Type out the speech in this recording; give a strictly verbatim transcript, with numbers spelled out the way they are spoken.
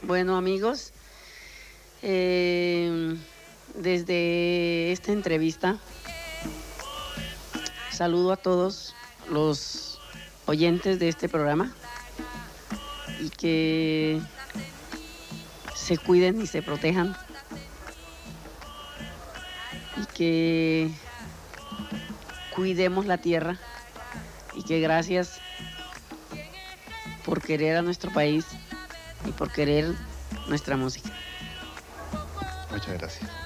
Bueno, amigos, eh, desde esta entrevista saludo a todos los oyentes de este programa y que se cuiden y se protejan y que cuidemos la tierra y que gracias por querer a nuestro país y por querer nuestra música. Muchas gracias.